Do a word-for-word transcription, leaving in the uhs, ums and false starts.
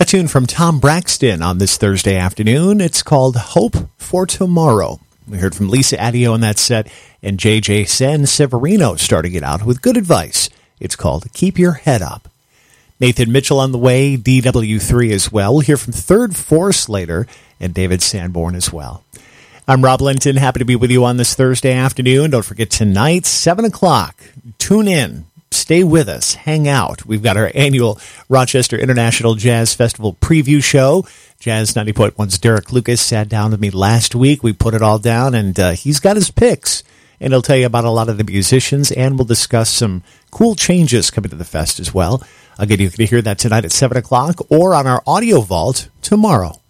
A tune from Tom Braxton on this Thursday afternoon. It's called Hope for Tomorrow. We heard from Lisa Addio in that set, and J J Sen Severino starting it out with good advice. It's called Keep Your Head Up. Nathan Mitchell on the way, D W three as well. We'll hear from Third Force later, and David Sanborn as well. I'm Rob Linton, happy to be with you on this Thursday afternoon. Don't forget tonight, seven o'clock, tune in. Stay with us. Hang out. We've got our annual Rochester International Jazz Festival preview show. Jazz ninety point one's Derek Lucas sat down with me last week. We put it all down, and uh, he's got his picks. And he'll tell you about a lot of the musicians, and we'll discuss some cool changes coming to the fest as well. Again, you can hear that tonight at seven o'clock or on our audio vault tomorrow.